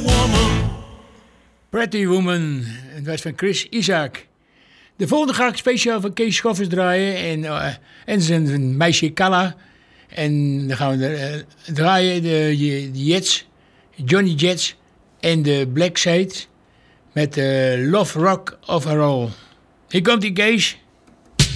Pretty Woman. Het was van Chris Isaak. De volgende ga ik speciaal van Kees Schoffers draaien. En zijn meisje Kalla. En dan gaan we draaien de Jets. Johnny Jets. En de Black Shades. Met Love Rock Overall. Hier komt die Kees.